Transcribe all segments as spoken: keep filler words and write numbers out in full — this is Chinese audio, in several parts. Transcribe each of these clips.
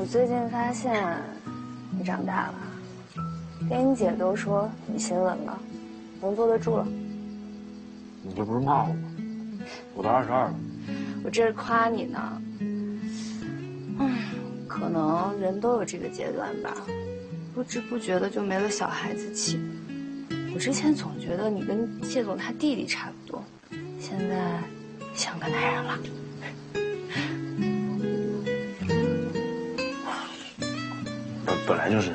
我最近发现你长大了，连你姐都说你心稳了，能坐得住了。 你这不是骂我吗？我都二十二了。 我这是夸你呢。嗯，可能人都有这个阶段吧，不知不觉的就没了小孩子气。我之前总觉得你跟谢总他弟弟差不多，现在像个男人了。 本本来就是。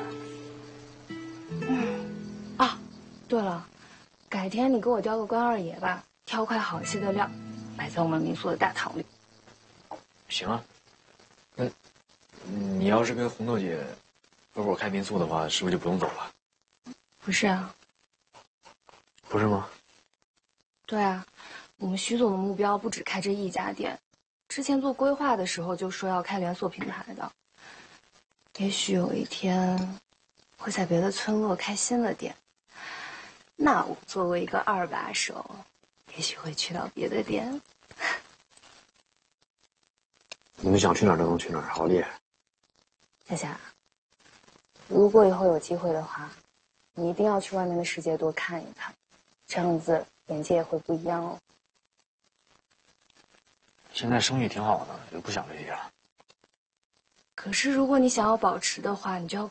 嗯，啊，对了，改天你给我雕个关二爷吧，挑块好些的料，摆在我们民宿的大堂里。 行啊，那你要是跟红豆姐合伙开民宿的话，是不是就不用走了？ 不是啊。 不是吗？ 对啊，我们徐总的目标不止开这一家店，之前做规划的时候就说要开连锁品牌的。也许有一天会在别的村落开新的店，那我作为一个二把手，也许会去到别的店。 你们想去哪儿都能去哪儿，好厉害！ 夏夏，如果以后有机会的话，你一定要去外面的世界多看一看，这样子眼界也会不一样哦。 现在生意挺好的，就不想这些了。 可是如果你想要保持的话，你就要